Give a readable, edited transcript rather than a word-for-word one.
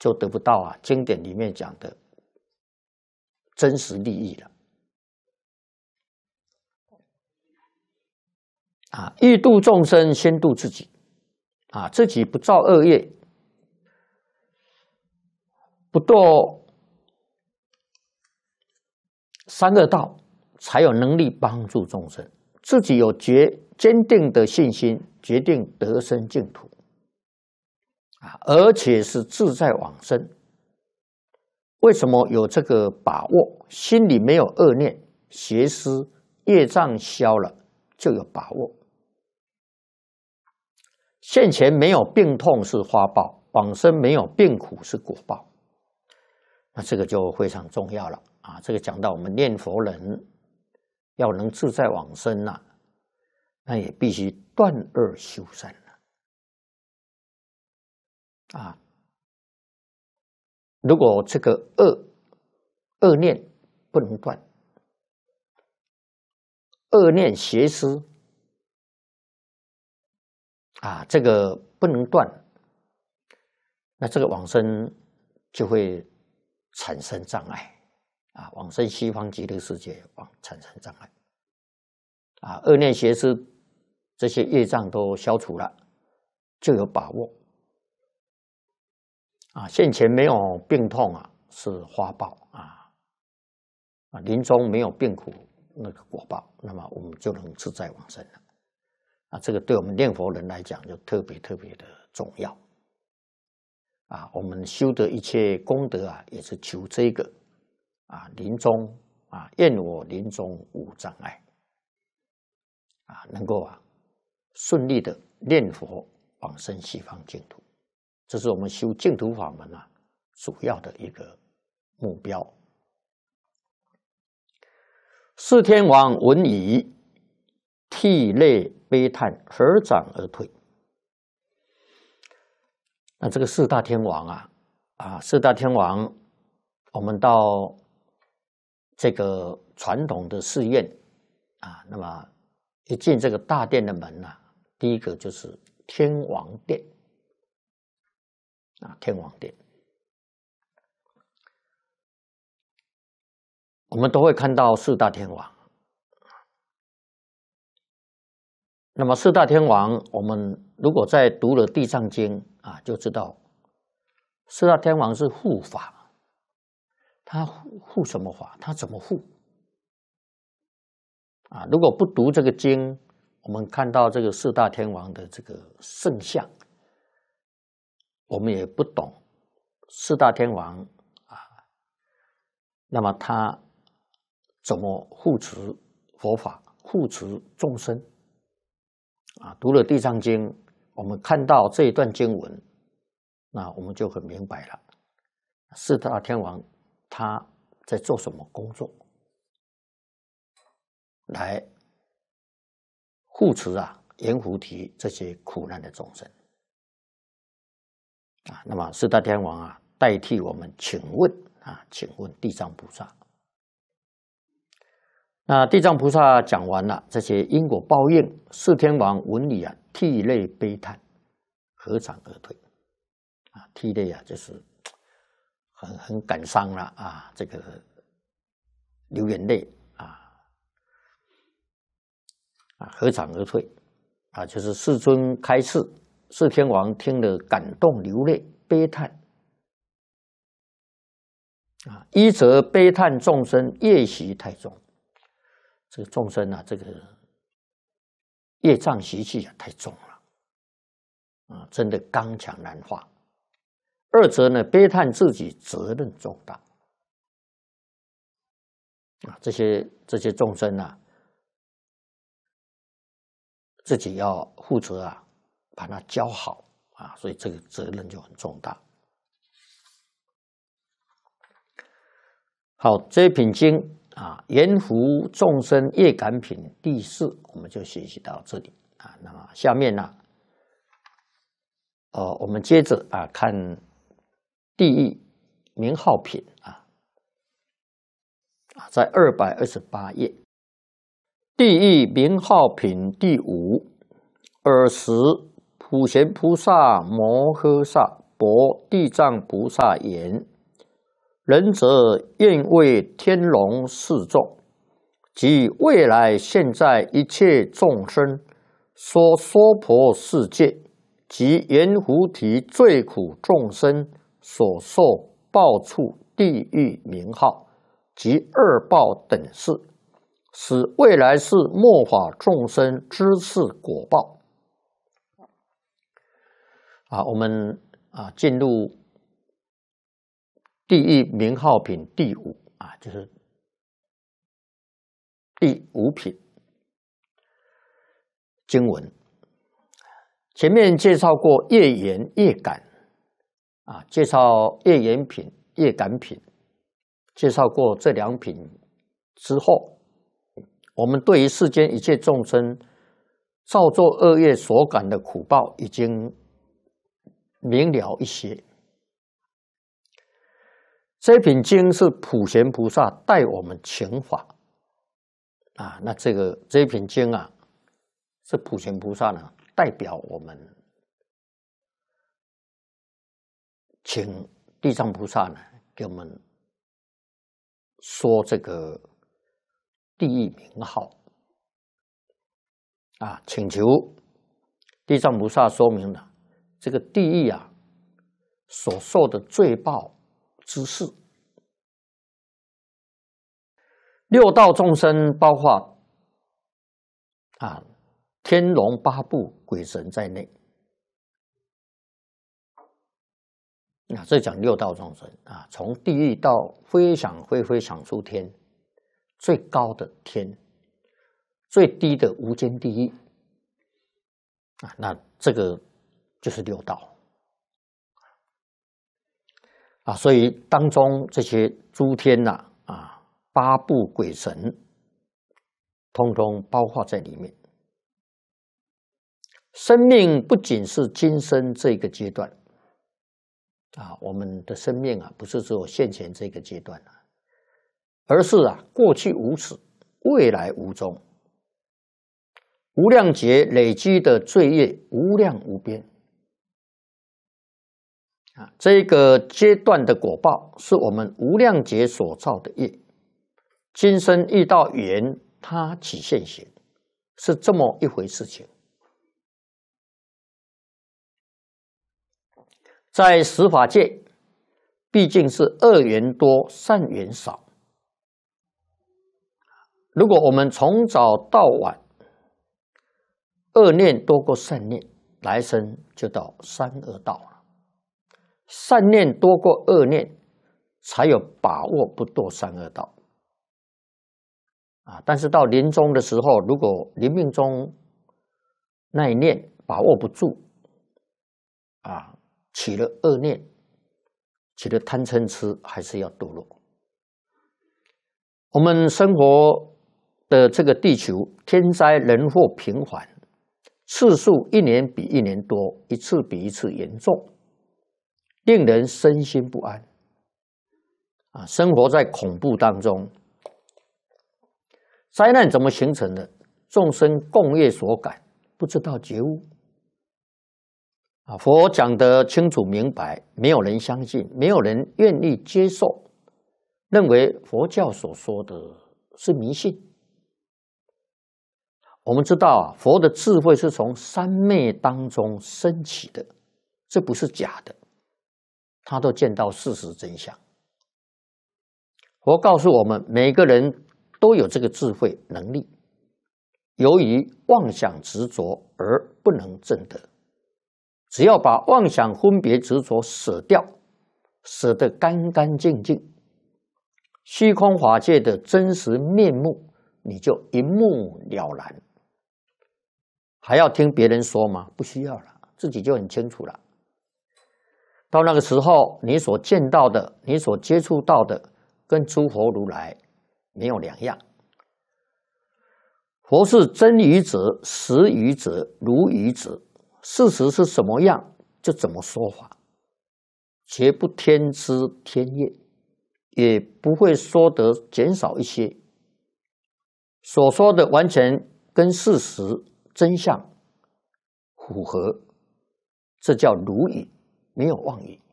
就得不到经典里面讲的真实利益了。欲度众生，先度自己。自己不造恶业，不堕三恶道，才有能力帮助众生。自己有坚定的信心，决定得生净土，而且是自在往生。为什么有这个把握？心里没有恶念、邪思、业障消了，就有把握。现前没有病痛是花报，往生没有病苦是果报。那这个就非常重要了这个讲到我们念佛人要能自在往生那也必须断恶修善如果这个恶念不能断，恶念邪思这个不能断，那这个往生就会产生障碍往生西方极乐世界产生障碍恶念邪思这些业障都消除了，就有把握现前没有病痛是花报临终没有病苦那个果报，那么我们就能自在往生了这个对我们念佛人来讲就特别的重要我们修的一切功德也是求这个临终愿我临终无障碍能够顺利的念佛往生西方净土，这是我们修净土法门主要的一个目标。四天王闻已，涕泪悲叹，合掌而退。那这个四大天王四大天王，我们到这个传统的寺院那么一进这个大殿的门第一个就是天王殿天王殿，我们都会看到四大天王。那么四大天王，我们如果在读了《地藏经》就知道四大天王是护法，他护什么法？他怎么护如果不读这个经，我们看到这个四大天王的这个圣像，我们也不懂四大天王那么他怎么护持佛法，护持众生读了《地藏经》，我们看到这一段经文，那我们就很明白了，四大天王他在做什么工作，来护持阎浮提这些苦难的众生那么四大天王代替我们请问地藏菩萨。那地藏菩萨讲完了这些因果报应，四天王闻已涕泪悲叹，合掌而退涕泪就是很感伤了这个流眼泪合掌而退就是世尊开示，四天王听了感动流泪悲叹一则悲叹众生业习太重，这个众生这个业障习气太重了真的刚强难化。二则呢，悲叹自己责任重大这些众生自己要负责把它教好所以这个责任就很重大。好，这一品经阎浮众生业感品第4，我们就学习到这里那么下面我们接着看地狱名号品在228页，地狱名号品第5。尔时普贤菩萨摩诃萨薄地藏菩萨言：仁者愿为天龙示众，即未来现在一切众生，说娑婆世界及阎浮提最苦众生所受报处地狱名号及二报等事，使未来世末法众生知是果报。我们进入地狱名号品第5就是第5品经文。前面介绍过业缘业感介绍业缘品、业感品，介绍过这2品之后，我们对于世间一切众生造作恶业所感的苦报已经明了一些。这品经是普贤菩萨带我们请法那这一品经是普贤菩萨呢代表我们请地藏菩萨呢给我们说这个地狱名号请求地藏菩萨说明了这个地狱所受的罪报之事。6道众生包括天龙八部鬼神在内这讲6道众生从地狱到非想非非想处天，最高的天，最低的无间地狱那这个就是6道所以当中这些诸天八部鬼神通通包括在里面。生命不仅是今生这个阶段我们的生命不是只有现前这个阶段而是过去无始，未来无终，无量劫累积的罪业无量无边这个阶段的果报是我们无量劫所造的业，今生遇到缘，它起现行，是这么一回事情。在十法界，毕竟是恶缘多，善缘少。如果我们从早到晚，恶念多过善念，来生就到三恶道了。善念多过恶念，才有把握不堕三恶道。但是到临终的时候，如果临命中那一念把握不住，起了恶念，起了贪嗔痴，还是要堕落。我们生活的这个地球，天灾人祸频繁，次数一年比一年多，一次比一次严重，令人身心不安。生活在恐怖当中。灾难怎么形成的？众生共业所感，不知道觉悟。佛讲得清楚明白，没有人相信，没有人愿意接受，认为佛教所说的是迷信。我们知道佛的智慧是从三昧当中升起的，这不是假的，他都见到事实真相。佛告诉我们，每个人都有这个智慧能力，由于妄想执着而不能证得。只要把妄想分别执着舍掉，舍得干干净净，虚空法界的真实面目，你就一目了然。还要听别人说吗？不需要了，自己就很清楚了。到那个时候，你所见到的，你所接触到的，跟诸佛如来没有两样。佛是真语者、实语者、如语者，事实是什么样就怎么说法，绝不添枝添叶，也不会说得减少一些，所说的完全跟事实真相符合，这叫如语。 没有妄语。